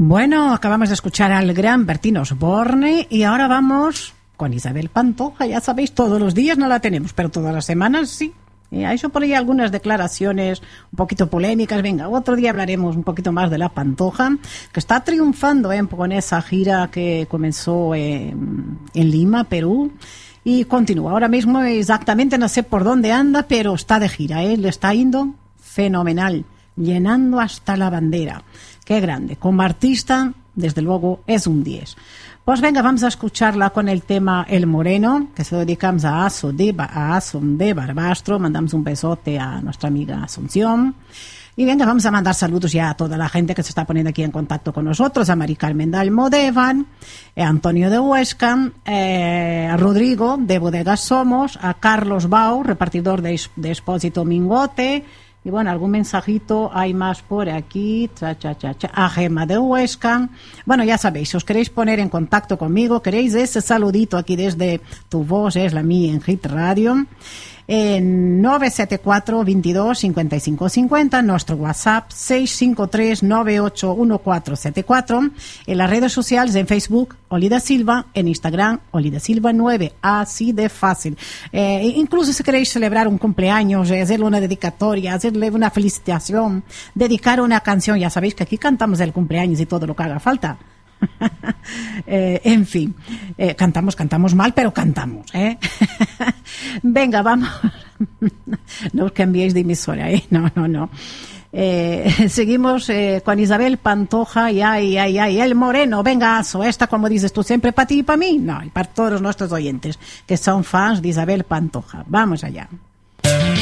Bueno, acabamos de escuchar al gran Bertín Osborne y ahora vamos con Isabel Pantoja. Ya sabéis, todos los días no la tenemos, pero todas las semanas sí. Ha hecho por ahí algunas declaraciones un poquito polémicas. Venga, otro día hablaremos un poquito más de la Pantoja, que está triunfando con esa gira que comenzó en Lima, Perú, y continúa. Ahora mismo exactamente no sé por dónde anda, pero está de gira, le está yendo fenomenal, llenando hasta la bandera. Qué grande. Como artista, desde luego, es un 10. Pues venga, vamos a escucharla con el tema El Moreno, que se lo dedicamos a Asun de Barbastro. Mandamos un besote a nuestra amiga Asunción. Y venga, vamos a mandar saludos ya a toda la gente que se está poniendo aquí en contacto con nosotros, a Mari Carmen de Almodevan, a Antonio de Huesca, a Rodrigo de Bodegas Somos, a Carlos Bau, repartidor de Expósito Mingote. Y bueno, algún mensajito hay más por aquí. A Gema de Huesca. Bueno, ya sabéis, si os queréis poner en contacto conmigo, queréis ese saludito aquí desde Tu Voz es la mía en Hit Radio, en 974 22 55 50, nuestro WhatsApp 653 981474, en las redes sociales, en Facebook Oli da Silva, en Instagram Oli da Silva 9, así de fácil. Incluso si queréis celebrar un cumpleaños, hacerle una dedicatoria, hacerle una felicitación, dedicar una canción, ya sabéis que aquí cantamos el cumpleaños y todo lo que haga falta. En fin, cantamos mal, pero cantamos, Venga, vamos. No os cambiéis de emisora, no. Seguimos con Isabel Pantoja y El Moreno. Venga, esta, como dices tú, siempre para ti y para mí. No, y para todos nuestros oyentes que son fans de Isabel Pantoja. Vamos allá.